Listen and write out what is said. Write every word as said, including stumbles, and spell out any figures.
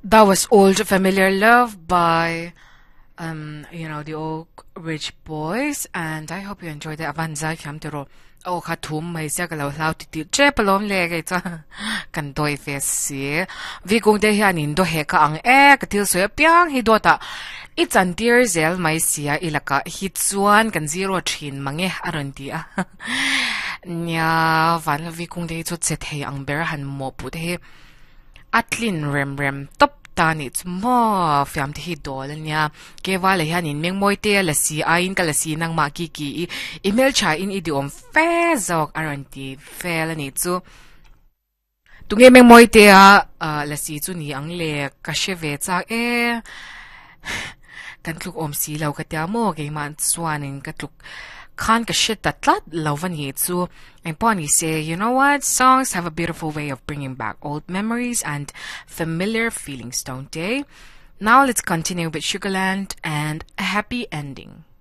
That was Old Familiar Love by, um, you know, the Oak Ridge Boys, and I hope you enjoyed the Avanza Kamtero. Oh, Katum, my Sagalo, how to do Chepalom leg, can do if you see. We go there and in do heka ang egg till so piang he dota. It's an dear zel, my sia ilaka hitsuan can zero chin mange arantia. Nya, van we go there to set hey ang bear han mo put he. Atlin rem rem top tan it's more fiam te hidol nya ke wala yan in meng moi te la si ain ka la si nang makiki email cha in idiom fe zok aranti fe la ni chu tunge meng moi te a la si chu ni ang le ka sheve cha e kan kluk om si lau ka ta mo ke man swanin ka tluk can't get shit that lot love and hate so and Bonnie say, you know what, songs have a beautiful way of bringing back old memories and familiar feelings, don't they? Now let's continue with Sugarland and a happy ending.